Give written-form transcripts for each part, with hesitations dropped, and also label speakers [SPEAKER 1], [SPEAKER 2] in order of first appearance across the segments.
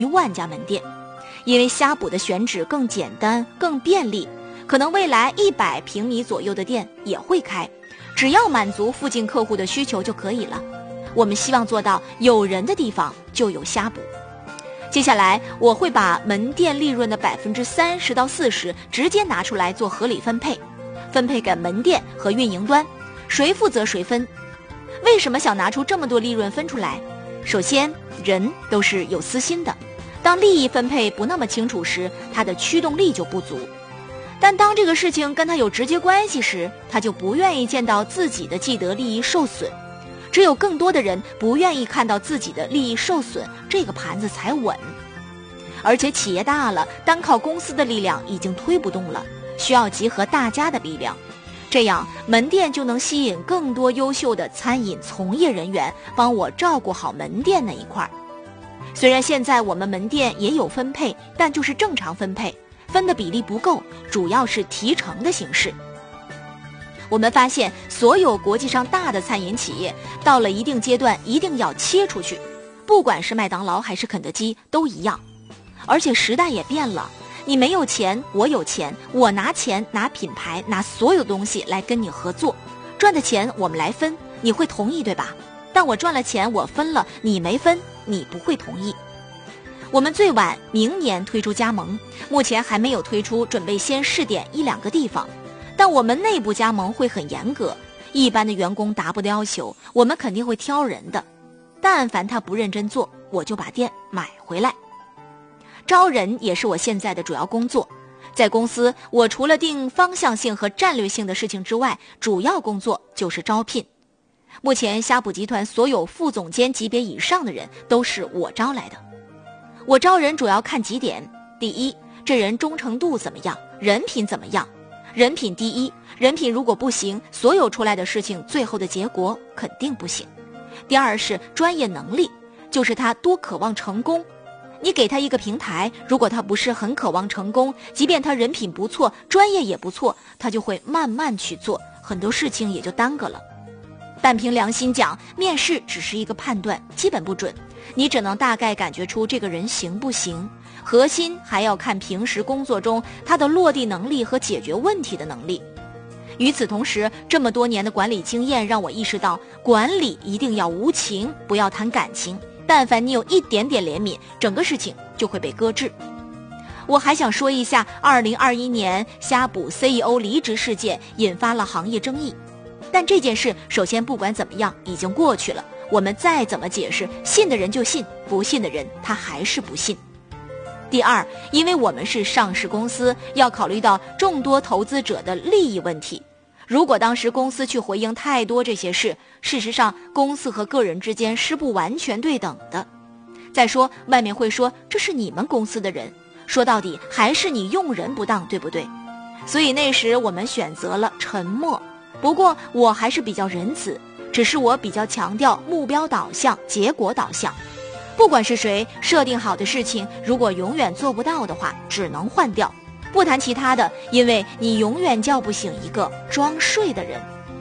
[SPEAKER 1] 万家门店，因为呷哺的选址更简单更便利，可能未来100平米左右的店也会开，只要满足附近客户的需求就可以了。我们希望做到有人的地方就有呷哺。接下来我会把门店利润的30%到40%直接拿出来做合理分配，分配给门店和运营端，谁负责谁分。为什么想拿出这么多利润分出来？首先，人都是有私心的，当利益分配不那么清楚时，他的驱动力就不足。但当这个事情跟他有直接关系时，他就不愿意见到自己的既得利益受损。只有更多的人不愿意看到自己的利益受损，这个盘子才稳。而且企业大了，单靠公司的力量已经推不动了，需要集合大家的力量，这样门店就能吸引更多优秀的餐饮从业人员帮我照顾好门店那一块。虽然现在我们门店也有分配，但就是正常分配，分的比例不够，主要是提成的形式。我们发现所有国际上大的餐饮企业到了一定阶段一定要切出去，不管是麦当劳还是肯德基都一样。而且时代也变了，你没有钱我有钱，我拿钱拿品牌拿所有东西来跟你合作，赚的钱我们来分，你会同意对吧？但我赚了钱我分了，你没分，你不会同意。我们最晚明年推出加盟，目前还没有推出，准备先试点1-2个地方。但我们内部加盟会很严格，一般的员工达不到要求，我们肯定会挑人的。但凡他不认真做，我就把店买回来。招人也是我现在的主要工作。在公司，我除了定方向性和战略性的事情之外，主要工作就是招聘。目前呷哺集团所有副总监级别以上的人都是我招来的。我招人主要看几点：第一，这人忠诚度怎么样，人品怎么样。人品第一，人品如果不行，所有出来的事情最后的结果肯定不行。第二是专业能力，就是他多渴望成功。你给他一个平台，如果他不是很渴望成功，即便他人品不错，专业也不错，他就会慢慢去做，很多事情也就耽搁了。但凭良心讲，面试只是一个判断，基本不准，你只能大概感觉出这个人行不行，核心还要看平时工作中他的落地能力和解决问题的能力。与此同时，这么多年的管理经验让我意识到，管理一定要无情，不要谈感情，但凡你有一点点怜悯，整个事情就会被搁置。我还想说一下2021年呷哺 CEO 离职事件引发了行业争议，但这件事首先不管怎么样已经过去了，我们再怎么解释，信的人就信，不信的人他还是不信。第二，因为我们是上市公司，要考虑到众多投资者的利益问题。如果当时公司去回应太多这些事，事实上公司和个人之间是不完全对等的。再说外面会说这是你们公司的人，说到底还是你用人不当，对不对？所以那时我们选择了沉默。不过我还是比较仁慈，只是我比较强调目标导向、结果导向。不管是谁设定好的事情，如果永远做不到的话，只能换掉。不谈其他的，因为你永远叫不醒一个装睡的人。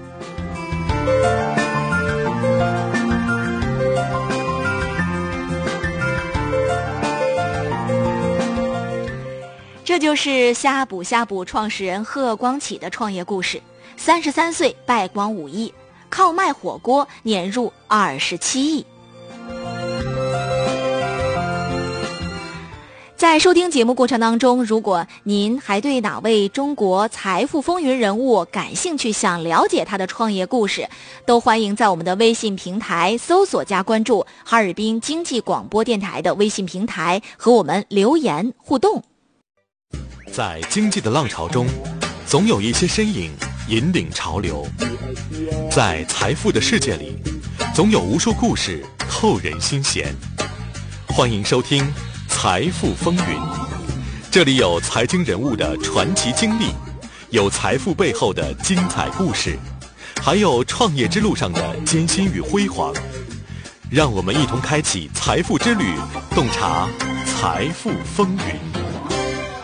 [SPEAKER 1] 这就是呷哺创始人贺光启的创业故事。33岁败光5亿，靠卖火锅年入27亿。在收听节目过程当中，如果您还对哪位中国财富风云人物感兴趣，想了解他的创业故事，都欢迎在我们的微信平台搜索加关注哈尔滨经济广播电台的微信平台，和我们留言互动。
[SPEAKER 2] 在经济的浪潮中，总有一些身影引领潮流；在财富的世界里，总有无数故事扣人心弦。欢迎收听财富风云，这里有财经人物的传奇经历，有财富背后的精彩故事，还有创业之路上的艰辛与辉煌。让我们一同开启财富之旅，洞察财富风云。